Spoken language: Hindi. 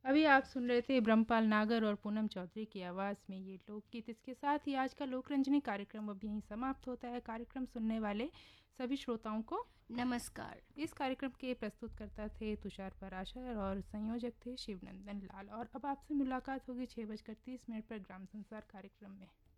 अभी आप सुन रहे थे ब्रह्मपाल नागर और पूनम चौधरी की आवाज़ में ये लोकगीत। इसके साथ ही आज का लोकरंजनी कार्यक्रम अब यहीं समाप्त होता है। कार्यक्रम सुनने वाले सभी श्रोताओं को नमस्कार। इस कार्यक्रम के प्रस्तुतकर्ता थे तुषार पराशर और संयोजक थे शिवनंदन लाल। और अब आपसे मुलाकात होगी 6:30 पर ग्राम संसार कार्यक्रम में।